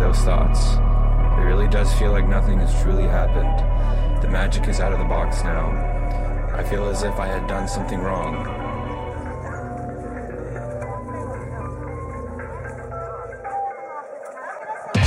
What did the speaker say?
those thoughts. It really does feel like nothing has truly happened. The magic is out of the box now. I feel as if I had done something wrong.